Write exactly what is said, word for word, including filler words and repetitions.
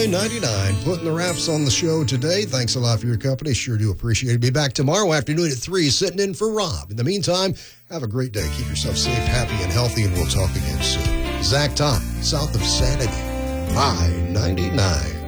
I ninety-nine, putting the wraps on the show today. Thanks a lot for your company. Sure do appreciate it. Be back tomorrow afternoon at three, sitting in for Rob. In the meantime, have a great day. Keep yourself safe, happy, and healthy, and we'll talk again soon. Zach Todd, south of Sanity, I ninety-nine.